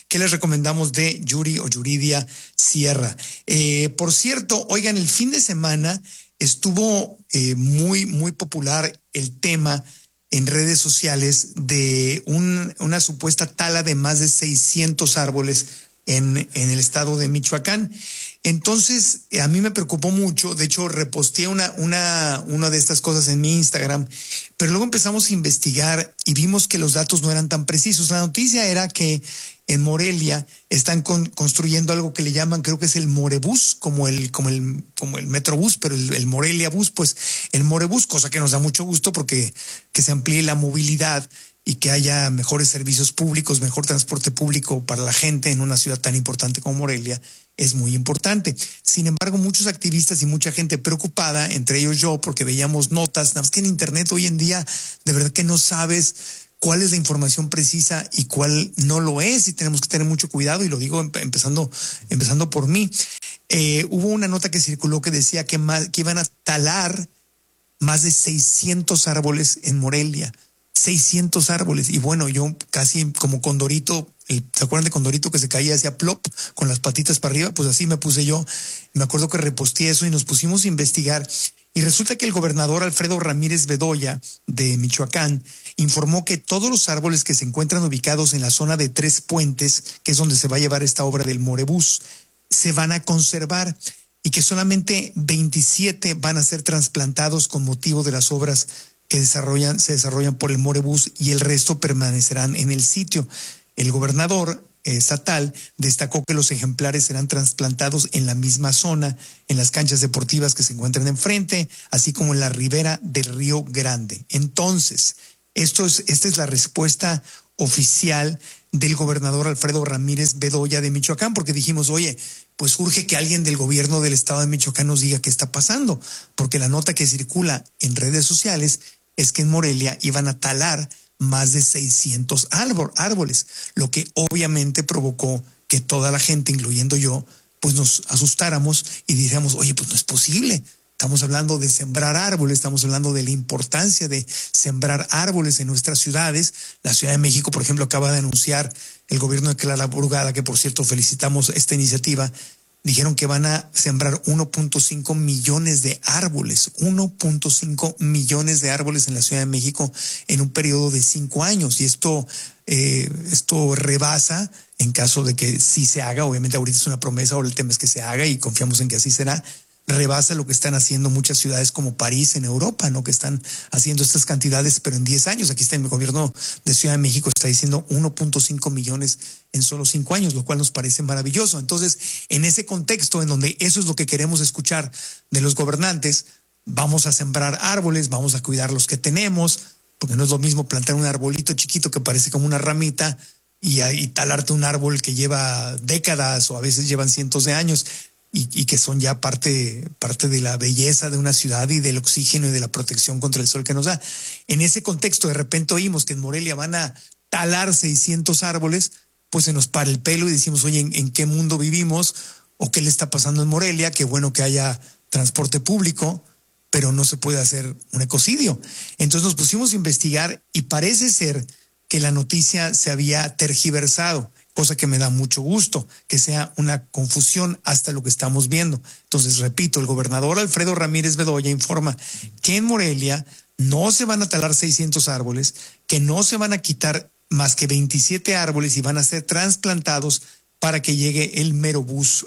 ¿Qué les recomendamos de Yuri o Yuridia Sierra? Por cierto, oigan, el fin de semana estuvo muy popular el tema en redes sociales de una supuesta tala de más de 600 árboles en el estado de Michoacán. Entonces, a mí me preocupó mucho. De hecho, reposteé una de estas cosas en mi Instagram, pero luego empezamos a investigar y vimos que los datos no eran tan precisos. La noticia era que en Morelia están construyendo algo que le llaman, creo que es el Morebús, como el Metrobús, pero el Morelia Bus, pues el Morebús, cosa que nos da mucho gusto porque que se amplíe la movilidad y que haya mejores servicios públicos, mejor transporte público para la gente en una ciudad tan importante como Morelia, es muy importante. Sin embargo, muchos activistas y mucha gente preocupada, entre ellos yo, porque veíamos notas, nada más que en internet hoy en día, de verdad que no sabes cuál es la información precisa y cuál no lo es, y tenemos que tener mucho cuidado, y lo digo empezando por mí. Hubo una nota que circuló que decía que iban a talar más de 600 árboles en Morelia. 600 árboles. Y bueno, yo casi como Condorito, ¿se acuerdan de Condorito que se caía hacia plop con las patitas para arriba? Pues así me puse yo. Me acuerdo que reposteé eso y nos pusimos a investigar. Y resulta que el gobernador Alfredo Ramírez Bedoya de Michoacán informó que todos los árboles que se encuentran ubicados en la zona de Tres Puentes, que es donde se va a llevar esta obra del Morebús, se van a conservar y que solamente 27 van a ser trasplantados con motivo de las obras que se desarrollan por el Morebús, y el resto permanecerán en el sitio. El gobernador estatal destacó que los ejemplares serán trasplantados en la misma zona, en las canchas deportivas que se encuentran enfrente, así como en la ribera del Río Grande. Entonces, esta es la respuesta oficial del gobernador Alfredo Ramírez Bedoya de Michoacán, porque dijimos, oye, pues urge que alguien del gobierno del estado de Michoacán nos diga qué está pasando, porque la nota que circula en redes sociales es que en Morelia iban a talar más de 600 árboles, lo que obviamente provocó que toda la gente, incluyendo yo, pues nos asustáramos y dijéramos, oye, pues no es posible. Estamos hablando de sembrar árboles, estamos hablando de la importancia de sembrar árboles en nuestras ciudades. La Ciudad de México, por ejemplo, acaba de anunciar el gobierno de Clara Brugada, que por cierto felicitamos esta iniciativa, dijeron que van a sembrar 1.5 millones de árboles, 1.5 millones de árboles en la Ciudad de México en un periodo de 5 años. Y esto rebasa, en caso de que sí se haga, obviamente ahorita es una promesa, ahora el tema es que se haga y confiamos en que así será, rebasa lo que están haciendo muchas ciudades como París en Europa, ¿no? Que están haciendo estas cantidades, pero en 10 años. Aquí está el gobierno de Ciudad de México, está diciendo 1.5 millones en solo 5 años, lo cual nos parece maravilloso. Entonces, en ese contexto, en donde eso es lo que queremos escuchar de los gobernantes, vamos a sembrar árboles, vamos a cuidar los que tenemos, porque no es lo mismo plantar un arbolito chiquito que parece como una ramita y talarte un árbol que lleva décadas o a veces llevan cientos de años. Y que son ya parte de la belleza de una ciudad y del oxígeno y de la protección contra el sol que nos da. En ese contexto, de repente oímos que en Morelia van a talar 600 árboles, pues se nos para el pelo y decimos, oye, ¿en qué mundo vivimos? ¿O qué le está pasando en Morelia? Qué bueno que haya transporte público, pero no se puede hacer un ecocidio. Entonces nos pusimos a investigar y parece ser que la noticia se había tergiversado, cosa que me da mucho gusto, que sea una confusión hasta lo que estamos viendo. Entonces, repito, el gobernador Alfredo Ramírez Bedoya informa que en Morelia no se van a talar 600 árboles, que no se van a quitar más que 27 árboles y van a ser trasplantados para que llegue el Morebús,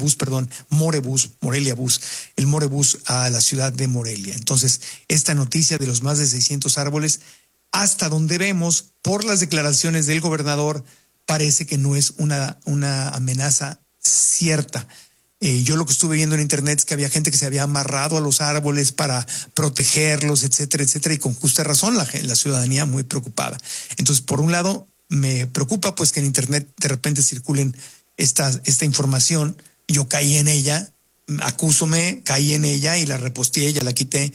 el Morebús a la ciudad de Morelia. Entonces, esta noticia de los más de 600 árboles, hasta donde vemos por las declaraciones del gobernador, parece que no es una amenaza cierta. Yo lo que estuve viendo en internet es que había gente que se había amarrado a los árboles para protegerlos, etcétera, etcétera, y con justa razón la ciudadanía muy preocupada. Entonces, por un lado, me preocupa pues que en internet de repente circulen esta información. Yo caí en ella, caí en ella y la reposteé, ya la quité.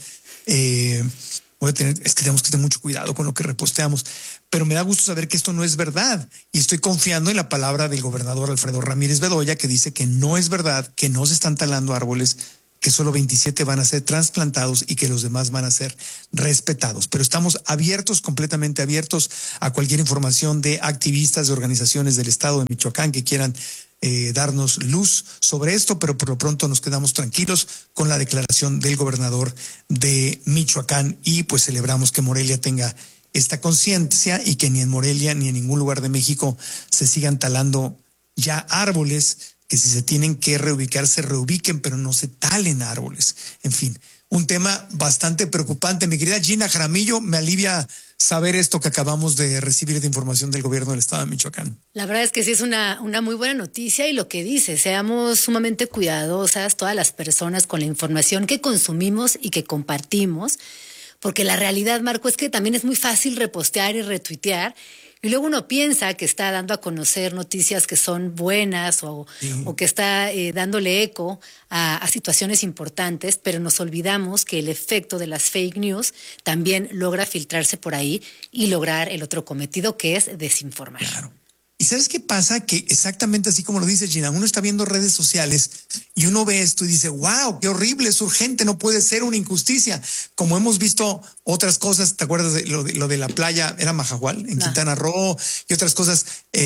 Es que tenemos que tener mucho cuidado con lo que reposteamos, pero me da gusto saber que esto no es verdad y estoy confiando en la palabra del gobernador Alfredo Ramírez Bedoya, que dice que no es verdad, que no se están talando árboles, que solo 27 van a ser trasplantados y que los demás van a ser respetados. Pero estamos abiertos, completamente abiertos a cualquier información de activistas, de organizaciones del estado de Michoacán que quieran darnos luz sobre esto, pero por lo pronto nos quedamos tranquilos con la declaración del gobernador de Michoacán y pues celebramos que Morelia tenga esta conciencia y que ni en Morelia ni en ningún lugar de México se sigan talando ya árboles, que si se tienen que reubicar, se reubiquen, pero no se talen árboles. En fin, un tema bastante preocupante. Mi querida Gina Jaramillo, me alivia saber esto que acabamos de recibir de información del gobierno del estado de Michoacán. La verdad es que sí es una muy buena noticia y lo que dice, seamos sumamente cuidadosas todas las personas con la información que consumimos y que compartimos, porque la realidad, Marco, es que también es muy fácil repostear y retuitear. Y luego uno piensa que está dando a conocer noticias que son buenas o que está dándole eco a situaciones importantes, pero nos olvidamos que el efecto de las fake news también logra filtrarse por ahí y lograr el otro cometido, que es desinformar. Claro. ¿Y sabes qué pasa? Que exactamente así como lo dice Gina, uno está viendo redes sociales y uno ve esto y dice, wow, qué horrible, es urgente, no puede ser una injusticia. Como hemos visto otras cosas, ¿te acuerdas de lo de la playa? Era Majahual, en Quintana Roo, y otras cosas,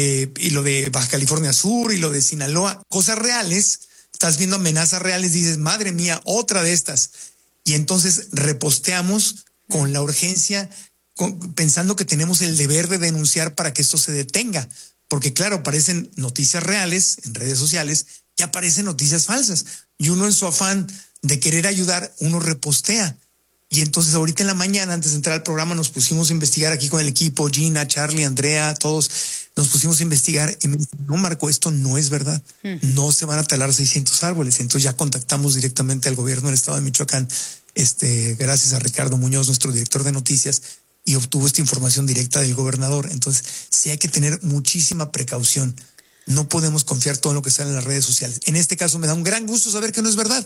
y lo de Baja California Sur y lo de Sinaloa, cosas reales. Estás viendo amenazas reales y dices, madre mía, otra de estas. Y entonces reposteamos con la urgencia, pensando que tenemos el deber de denunciar para que esto se detenga. Porque claro, aparecen noticias reales en redes sociales y aparecen noticias falsas. Y uno en su afán de querer ayudar, uno repostea. Y entonces ahorita en la mañana, antes de entrar al programa, nos pusimos a investigar aquí con el equipo, Gina, Charlie, Andrea, todos nos pusimos a investigar y me dicen, no, Marco, esto no es verdad. No se van a talar 600 árboles. Entonces ya contactamos directamente al gobierno del estado de Michoacán, gracias a Ricardo Muñoz, nuestro director de noticias, y obtuvo esta información directa del gobernador. Entonces, sí hay que tener muchísima precaución. No podemos confiar todo en lo que sale en las redes sociales. En este caso me da un gran gusto saber que no es verdad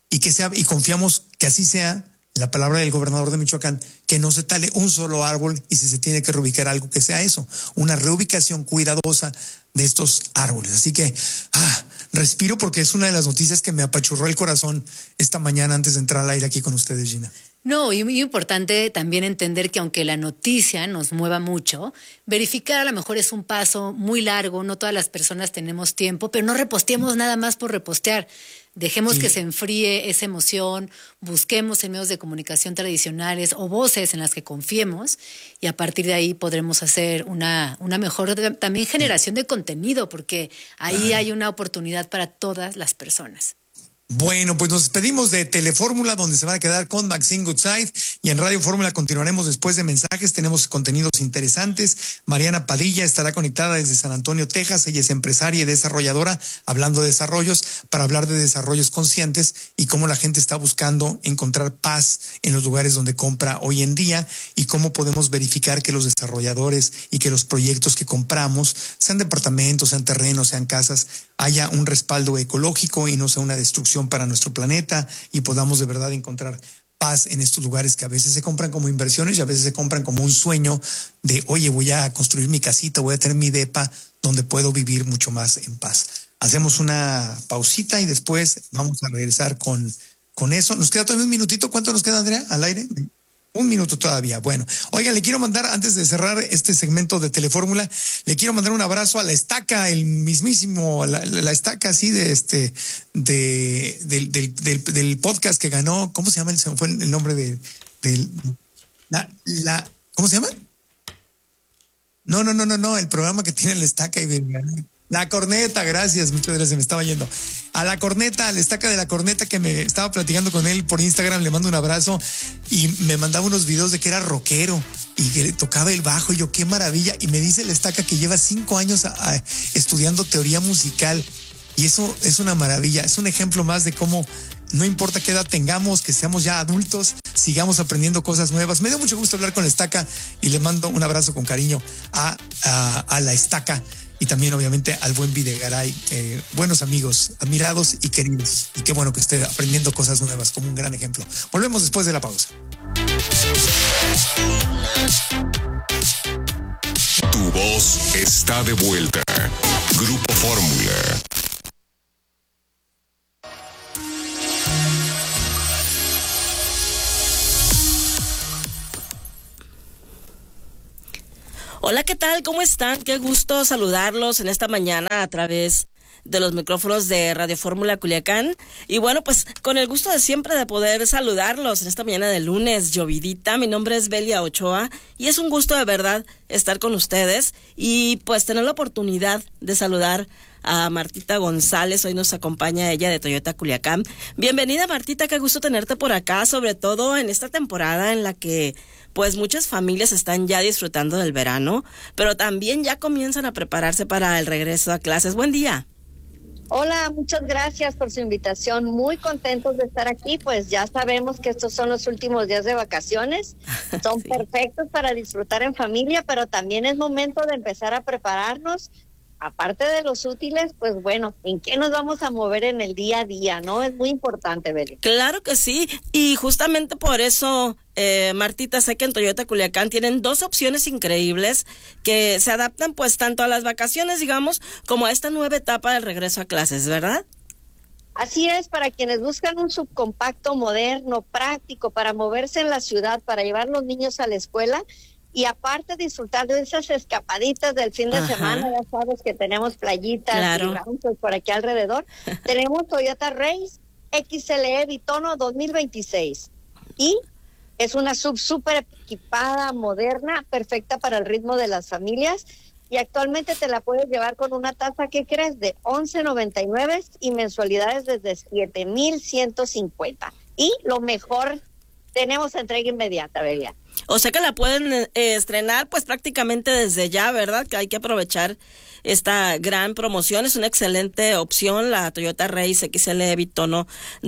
y confiamos que así sea la palabra del gobernador de Michoacán, que no se tale un solo árbol y si se tiene que reubicar algo, que sea eso, una reubicación cuidadosa de estos árboles. Así que respiro porque es una de las noticias que me apachurró el corazón esta mañana antes de entrar al aire aquí con ustedes, Gina. No, y muy importante también entender que aunque la noticia nos mueva mucho, verificar a lo mejor es un paso muy largo, no todas las personas tenemos tiempo, pero no reposteemos nada más por repostear. Dejemos que se enfríe esa emoción, busquemos en medios de comunicación tradicionales o voces en las que confiemos y a partir de ahí podremos hacer una mejor también generación de contenido, porque ahí hay una oportunidad para todas las personas. Bueno, pues nos despedimos de Telefórmula, donde se van a quedar con Maxine Goodside, y en Radio Fórmula continuaremos después de mensajes. Tenemos contenidos interesantes. Mariana Padilla estará conectada desde San Antonio, Texas. Ella es empresaria y desarrolladora, hablando de desarrollos, para hablar de desarrollos conscientes y cómo la gente está buscando encontrar paz en los lugares donde compra hoy en día y cómo podemos verificar que los desarrolladores y que los proyectos que compramos, sean departamentos, sean terrenos, sean casas, haya un respaldo ecológico y no sea una destrucción para nuestro planeta y podamos de verdad encontrar paz en estos lugares que a veces se compran como inversiones y a veces se compran como un sueño de, oye, voy a construir mi casita, voy a tener mi depa donde puedo vivir mucho más en paz. Hacemos una pausita y después vamos a regresar con eso. Nos queda todavía un minutito. ¿Cuánto nos queda, Andrea, al aire? Un minuto todavía. Bueno, oigan, le quiero mandar, antes de cerrar este segmento de Telefórmula, le quiero mandar un abrazo a la estaca, el mismísimo, la estaca así del podcast que ganó. ¿Cómo se llama? Se me fue el nombre ¿cómo se llama? No, el programa que tiene la estaca y La Corneta, gracias, muchas gracias, me estaba yendo. A La Corneta, a la estaca de La Corneta, que me estaba platicando con él por Instagram, le mando un abrazo y me mandaba unos videos de que era rockero y que tocaba el bajo. Y yo, qué maravilla. Y me dice la estaca que lleva 5 años estudiando teoría musical. Y eso es una maravilla, es un ejemplo más de cómo no importa qué edad tengamos, que seamos ya adultos, sigamos aprendiendo cosas nuevas. Me dio mucho gusto hablar con la estaca y le mando un abrazo con cariño a la estaca. Y también, obviamente, al buen Videgaray, buenos amigos, admirados y queridos. Y qué bueno que esté aprendiendo cosas nuevas, como un gran ejemplo. Volvemos después de la pausa. Tu voz está de vuelta. Grupo Fórmula. Hola, ¿qué tal? ¿Cómo están? Qué gusto saludarlos en esta mañana a través de los micrófonos de Radio Fórmula Culiacán. Y bueno, pues con el gusto de siempre de poder saludarlos en esta mañana de lunes, llovidita. Mi nombre es Belia Ochoa y es un gusto de verdad estar con ustedes y pues tener la oportunidad de saludar a Martita González. Hoy nos acompaña ella de Toyota Culiacán. Bienvenida, Martita, qué gusto tenerte por acá, sobre todo en esta temporada en la que pues muchas familias están ya disfrutando del verano, pero también ya comienzan a prepararse para el regreso a clases. Buen día. Hola, muchas gracias por su invitación. Muy contentos de estar aquí, pues ya sabemos que estos son los últimos días de vacaciones. Son Sí. perfectos para disfrutar en familia, pero también es momento de empezar a prepararnos. Aparte de los útiles, pues bueno, ¿en qué nos vamos a mover en el día a día, no? Es muy importante, Beli. Claro que sí, y justamente por eso, Martita, sé que en Toyota Culiacán tienen dos opciones increíbles que se adaptan pues tanto a las vacaciones, digamos, como a esta nueva etapa del regreso a clases, ¿verdad? Así es, para quienes buscan un subcompacto moderno, práctico, para moverse en la ciudad, para llevar los niños a la escuela y aparte disfrutar de esas escapaditas del fin de Ajá. semana. Ya sabes que tenemos playitas Claro. y ranchos por aquí alrededor. Tenemos Toyota Race XLE Bitono 2026 y es una sub súper equipada, moderna, perfecta para el ritmo de las familias. Y actualmente te la puedes llevar con una tasa, ¿qué crees? De 11.99 y mensualidades desde 7,150. Y lo mejor, tenemos entrega inmediata, Belia. O sea que la pueden estrenar pues prácticamente desde ya, ¿verdad? Que hay que aprovechar esta gran promoción. Es una excelente opción la Toyota Race XL Bitono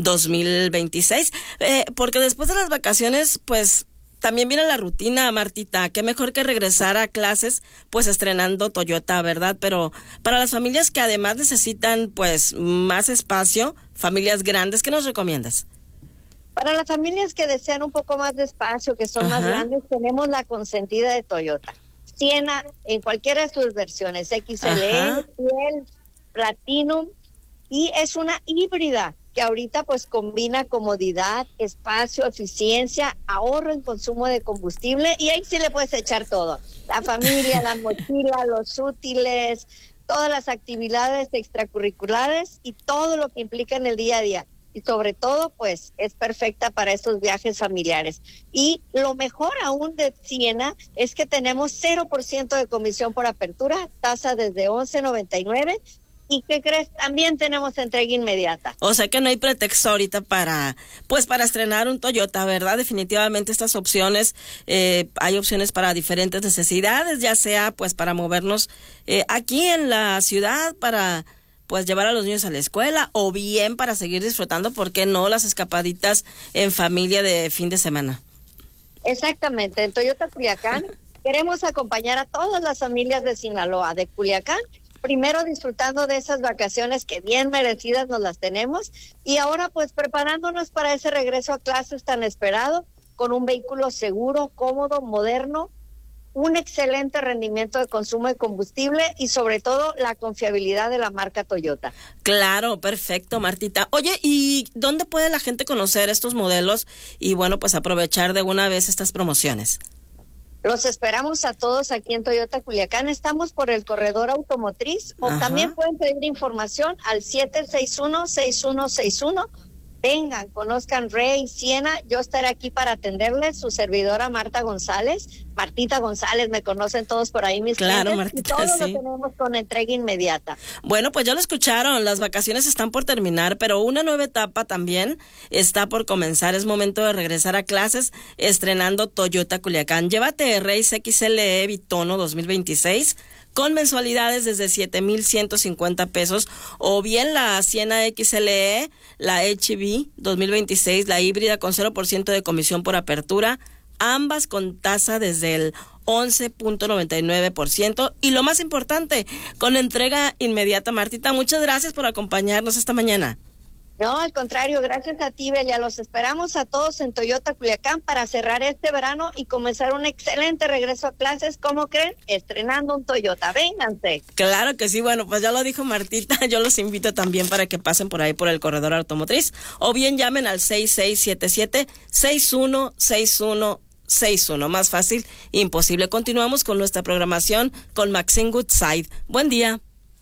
2026. Porque después de las vacaciones pues también viene la rutina, Martita. Qué mejor que regresar a clases pues estrenando Toyota, ¿verdad? Pero para las familias que además necesitan pues más espacio, familias grandes, ¿qué nos recomiendas? Para las familias que desean un poco más de espacio, que son más Ajá. grandes, tenemos la consentida de Toyota. Siena, en cualquiera de sus versiones, XLE, Ajá. Piel, Platinum, y es una híbrida que ahorita pues combina comodidad, espacio, eficiencia, ahorro en consumo de combustible, y ahí sí le puedes echar todo. La familia, la mochila, los útiles, todas las actividades extracurriculares y todo lo que implica en el día a día. Y sobre todo, pues, es perfecta para estos viajes familiares. Y lo mejor aún de Siena es que tenemos 0% de comisión por apertura, tasa desde 11.99. ¿Y qué crees? También tenemos entrega inmediata. O sea que no hay pretexto ahorita para estrenar un Toyota, ¿verdad? Definitivamente estas opciones, hay opciones para diferentes necesidades, ya sea pues para movernos aquí en la ciudad, para pues llevar a los niños a la escuela o bien para seguir disfrutando, ¿por qué no? Las escapaditas en familia de fin de semana. Exactamente, en Toyota Culiacán queremos acompañar a todas las familias de Sinaloa, de Culiacán, primero disfrutando de esas vacaciones que bien merecidas nos las tenemos y ahora pues preparándonos para ese regreso a clases tan esperado con un vehículo seguro, cómodo, moderno, un excelente rendimiento de consumo de combustible y sobre todo la confiabilidad de la marca Toyota. Claro, perfecto, Martita. Oye, ¿y dónde puede la gente conocer estos modelos y bueno, pues aprovechar de una vez estas promociones? Los esperamos a todos aquí en Toyota Culiacán. Estamos por el corredor automotriz o Ajá. también pueden pedir información al 761-6161. Vengan, conozcan Rey, Siena. Yo estaré aquí para atenderles. Su servidora Marta González. Martita González, me conocen todos por ahí mis Claro, clientes. Martita, Y todo sí. lo tenemos con entrega inmediata. Bueno, pues ya lo escucharon, las vacaciones están por terminar, pero una nueva etapa también está por comenzar. Es momento de regresar a clases estrenando Toyota Culiacán. Llévate Race XLE Bitono 2026 con mensualidades desde 7,150 pesos o bien la Siena XLE, la HB 2026, la híbrida con 0% de comisión por apertura, ambas con tasa desde el 11.99% y lo más importante, con entrega inmediata. Martita, muchas gracias por acompañarnos esta mañana. No, al contrario, gracias a ti, Belia. Los esperamos a todos en Toyota Culiacán para cerrar este verano y comenzar un excelente regreso a clases. ¿Cómo creen? Estrenando un Toyota. Vénganse. Claro que sí, bueno, pues ya lo dijo Martita, yo los invito también para que pasen por ahí por el corredor automotriz o bien llamen al 6677-6161 61. Más fácil, imposible. Continuamos con nuestra programación con Maxine Goodside. Buen día.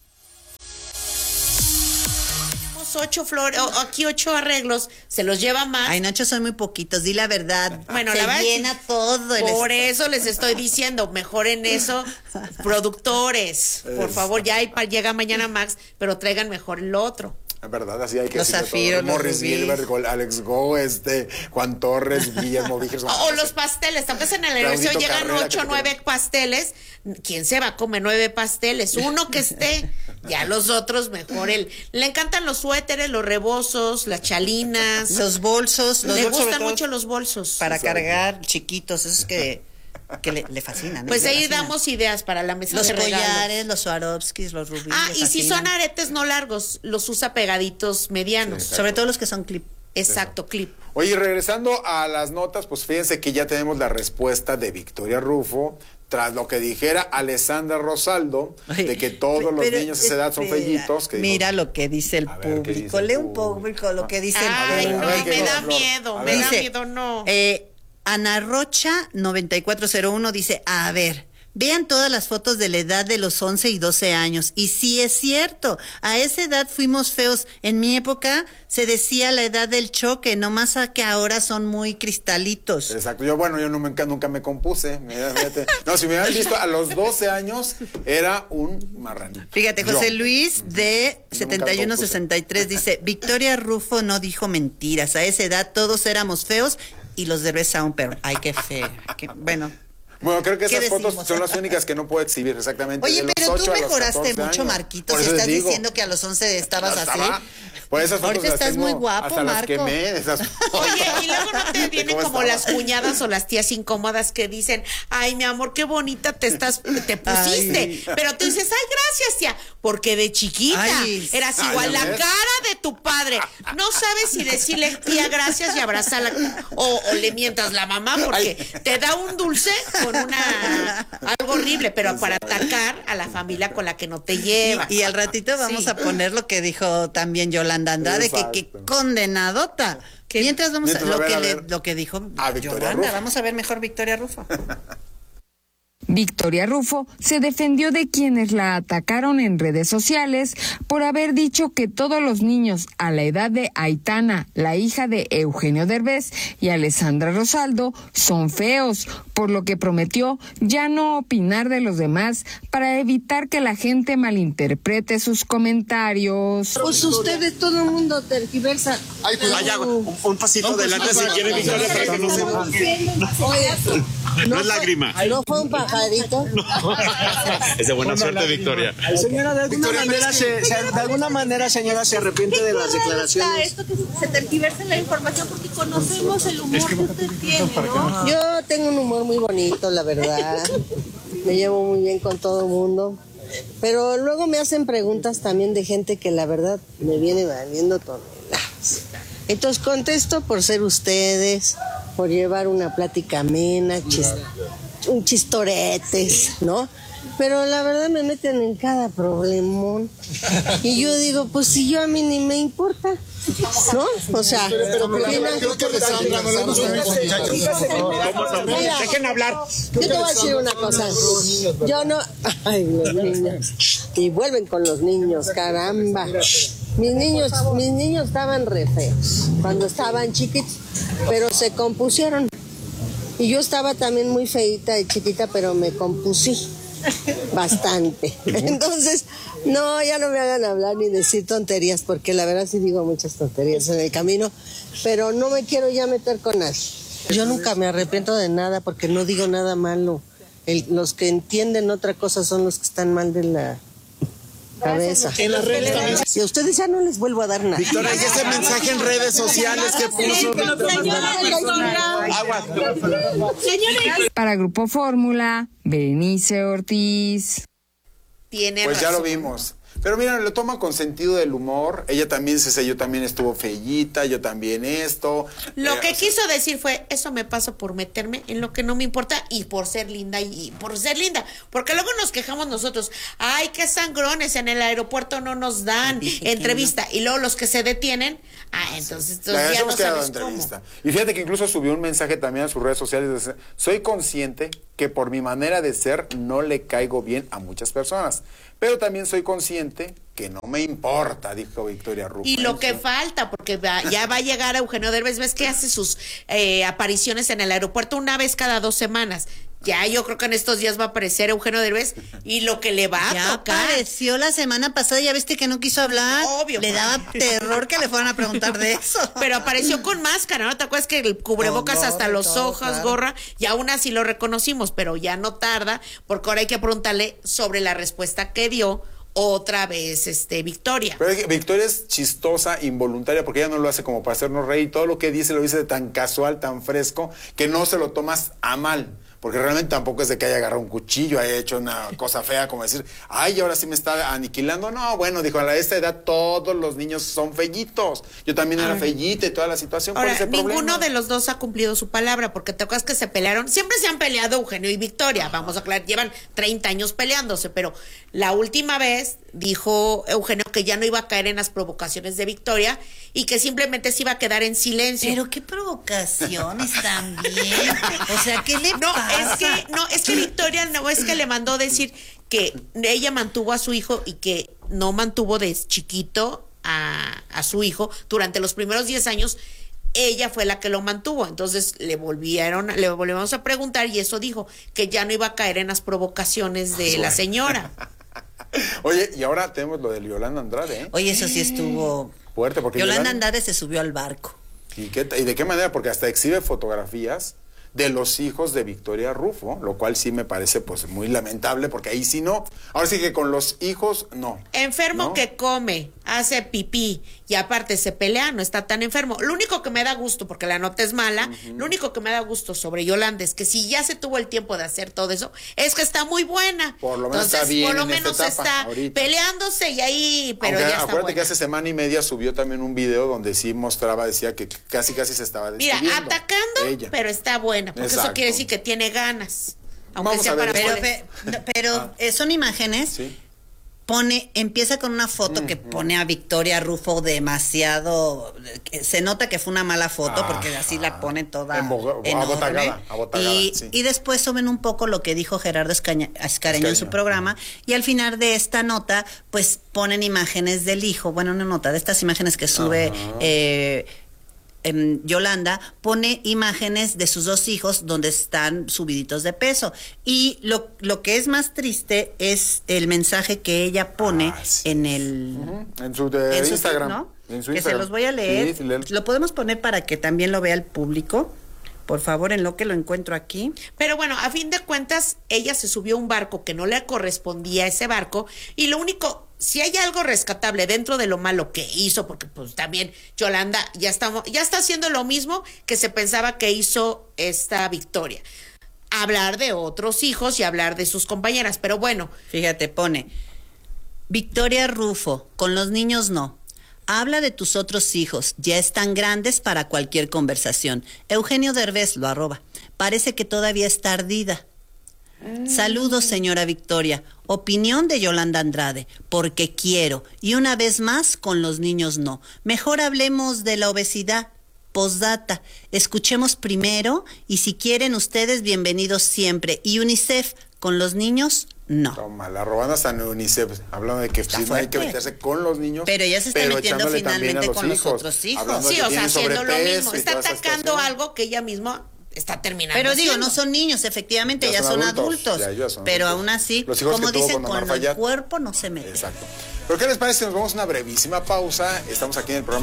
8 flores, aquí 8 arreglos, se los lleva más. Ay, Nacho, son muy poquitos, di la verdad. Bueno, se la verdad llena todo. Por eso les estoy diciendo, mejoren eso, productores, por favor, ya llega mañana Max, pero traigan mejor el otro. Es verdad, así hay que los decirlo zafiros, todo. Morris Gilbert, Alex Go, Juan Torres, Guillermo Víquez. O los pasteles, tal vez en el aniversario llegan 8 o 9 pasteles. ¿Quién se va a comer 9 pasteles? Uno que esté, ya los otros mejor. Le encantan los suéteres, los rebozos, las chalinas. Los bolsos. Le gustan mucho los bolsos. Para cargar chiquitos, esos que le fascinan. Pues ahí damos ideas para la mesa los de regalos. Los collares, los Swarovskis, los rubíes. Y si son aretes no largos, los usa pegaditos medianos. Sí, sobre todo los que son clip. Exacto, clip. Oye, regresando a las notas, pues fíjense que ya tenemos la respuesta de Victoria Rufo, tras lo que dijera Alessandra Rosaldo, de que todos los niños de esa edad son fellitos. Mira lo que dice el público. Lee un poco lo que dice el público. Ay, me da miedo, me da miedo, no. Ana Rocha 9401 dice, a ver, vean todas las fotos de la edad de los 11 y 12 años. Y sí es cierto, a esa edad fuimos feos. En mi época se decía la edad del choque, nomás a que ahora son muy cristalitos. Exacto, yo nunca me compuse. Fíjate. No, si me hubieran visto a los 12 años, era un marranito. Fíjate, José Luis de 7163 dice, Victoria Rufo no dijo mentiras, a esa edad todos éramos feos y los de Besa un perro. Ay, qué feo. Bueno, creo que esas fotos son las únicas que no puedo exhibir exactamente. Oye, pero tú mejoraste mucho, Marquito. Si estás diciendo que a los 11 estabas así. Pues esas fotos ahorita estás muy guapo, hasta Marco. Las quemé, Oye, y luego no te vienen como las cuñadas o las tías incómodas que dicen, ay, mi amor, qué bonita te pusiste. Ay. Pero tú dices, ay, gracias, tía, porque de chiquita eras igual la cara de tu padre. No sabes si decirle, tía, gracias y abrazarla o le mientas la mamá porque te da un dulce con algo horrible, pero para atacar a la familia con la que no te lleva. Y al ratito vamos a poner lo que dijo también Yolanda Andrade, que condenadota. Mientras vamos lo que dijo Yolanda, vamos a ver mejor Victoria Rufo. Victoria Rufo se defendió de quienes la atacaron en redes sociales por haber dicho que todos los niños a la edad de Aitana, la hija de Eugenio Derbez, y Alessandra Rosaldo son feos, por lo que prometió ya no opinar de los demás para evitar que la gente malinterprete sus comentarios. Pues ustedes, todo el mundo tergiversa. Ay, pues vaya, un pasito adelante si quiere, Victoria, para que no se moje. No es lágrima. No fue un pajarito. Es de buena suerte, Victoria. Señora, de alguna manera, señora, se arrepiente de las declaraciones. Esto que se tergiversa la información porque conocemos el humor que usted tiene, ¿no? Yo tengo un humor muy bonito, la verdad. Me llevo muy bien con todo el mundo. Pero luego me hacen preguntas también de gente que la verdad me viene valiendo toneladas. Entonces contesto por ser ustedes, por llevar una plática amena, un chistoretes, ¿no? Pero la verdad me meten en cada problemón. Y yo digo, pues si yo a mí ni me importa, ¿no? O sea, dejen hablar. Yo te voy a decir una cosa. Yo no. Ay, los niños. Y vuelven con los niños, caramba. Mis niños estaban re feos cuando estaban chiquitos, pero se compusieron. Y yo estaba también muy feita y chiquita, pero me compusí bastante. Entonces, no, ya no me hagan hablar ni decir tonterías, porque la verdad sí digo muchas tonterías en el camino, pero no me quiero ya meter con nadie. Yo nunca me arrepiento de nada porque no digo nada malo. Los que entienden otra cosa son los que están mal de la cabeza. En las redes también. Y a ustedes ya no les vuelvo a dar nada. Victoria, y ese mensaje en redes sociales que puso. Para Grupo Fórmula, Berenice Ortiz. Pues ya lo vimos. Pero mira, lo toma con sentido del humor. Ella también dice, yo también estuvo fellita, yo también esto. Lo que quiso decir fue, eso me pasa por meterme en lo que no me importa y por ser linda y por ser linda. Porque luego nos quejamos nosotros, ay, qué sangrones, en el aeropuerto no nos dan entrevista. No. Y luego los que se detienen, entonces ya no sabes cómo. Y fíjate que incluso subió un mensaje también a sus redes sociales, dice, soy consciente que por mi manera de ser no le caigo bien a muchas personas, pero también soy consciente que no me importa, dijo Victoria Rufo. Y lo que falta, porque ya va a llegar Eugenio Derbez, ves que hace sus apariciones en el aeropuerto una vez cada 2 semanas. Ya yo creo que en estos días va a aparecer Eugenio Derbez y lo que le va a tocar. Ya apareció la semana pasada, ya viste que no quiso hablar. Obvio. Le daba terror que le fueran a preguntar de eso. Pero apareció con máscara, ¿no? ¿Te acuerdas que el cubrebocas gorra, hasta los ojos, claro. Gorra? Y aún así lo reconocimos, pero ya no tarda, porque ahora hay que preguntarle sobre la respuesta que dio otra vez Victoria. Pero Victoria es chistosa, involuntaria, porque ella no lo hace como para hacernos reír. Todo lo que dice lo dice de tan casual, tan fresco, que no se lo tomas a mal. Porque realmente tampoco es de que haya agarrado un cuchillo, haya hecho una cosa fea como decir, ay, ahora sí me está aniquilando. No, bueno, dijo, a esta edad todos los niños son fellitos. Yo también era fellita y toda la situación. Ahora, ese ninguno problema. De los dos ha cumplido su palabra, porque te acuerdas que se pelearon. Siempre se han peleado Eugenio y Victoria, vamos a aclarar, llevan 30 años peleándose, pero la última vez dijo Eugenio que ya no iba a caer en las provocaciones de Victoria y que simplemente se iba a quedar en silencio. Pero qué provocaciones también. O sea, ¿qué le pasa? Es que Victoria no es que le mandó decir que ella mantuvo a su hijo y que no mantuvo de chiquito a su hijo durante los primeros 10 años. Ella fue la que lo mantuvo, entonces le volvimos a preguntar y eso dijo, que ya no iba a caer en las provocaciones de la señora. Oye, y ahora tenemos lo de Yolanda Andrade, ¿eh? Oye, eso sí estuvo fuerte, porque Yolanda Andrade se subió al barco. ¿Y de qué manera? Porque hasta exhibe fotografías de los hijos de Victoria Rufo, lo cual sí me parece pues muy lamentable, porque ahí sí no. Ahora sí que con los hijos no. Enfermo, ¿no? Que come, hace pipí y aparte se pelea, no está tan enfermo. Lo único que me da gusto, porque la nota es mala, lo único que me da gusto sobre Yolanda es que si ya se tuvo el tiempo de hacer todo eso, es que está muy buena. Por lo menos está bien. Por lo menos está peleándose y ahí, pero aunque, ya está acuérdate buena. que hace semana y media subió también un video donde sí mostraba, decía que casi se estaba despidiendo. Mira, atacando, ella. Pero está buena, porque exacto. Eso quiere decir que tiene ganas. Aunque vamos sea a ver, para pero son imágenes. Sí. Empieza con una foto que pone a Victoria Rufo demasiado, se nota que fue una mala foto porque así la pone toda abotagada, y después suben un poco lo que dijo Gerardo Ascareño en su programa y al final de esta nota pues ponen imágenes del hijo, bueno, una nota de estas imágenes que sube Yolanda, pone imágenes de sus 2 hijos donde están subiditos de peso y lo que es más triste es el mensaje que ella pone en su Instagram, ¿no? En su Instagram. Que se los voy a leer, sí, lo podemos poner para que también lo vea el público, por favor, en lo que lo encuentro aquí. Pero bueno, a fin de cuentas ella se subió a un barco que no le correspondía a ese barco y lo único, si hay algo rescatable dentro de lo malo que hizo, porque pues también Yolanda ya está haciendo lo mismo que se pensaba que hizo esta Victoria. Hablar de otros hijos y hablar de sus compañeras, pero bueno. Fíjate, pone, Victoria Rufo, con los niños no. Habla de tus otros hijos, ya están grandes para cualquier conversación. Eugenio Derbez lo arroba. Parece que todavía está ardida. Saludos, señora Victoria. Opinión de Yolanda Andrade, porque quiero, y una vez más, con los niños no. Mejor hablemos de la obesidad. Postdata, escuchemos primero, y si quieren ustedes, bienvenidos siempre. Y UNICEF, con los niños, no. Toma, la roban hasta en UNICEF, hablando de que sí, no hay que meterse con los niños. Pero ella se está metiendo finalmente con los otros hijos. Sí, o sea, haciendo lo mismo. Está atacando algo que ella misma está terminando. Pero digo, no son niños, efectivamente, ya son adultos. Pero aún así, como dicen, con el cuerpo no se mete. Exacto. ¿Pero qué les parece? Nos vamos a una brevísima pausa. Estamos aquí en el programa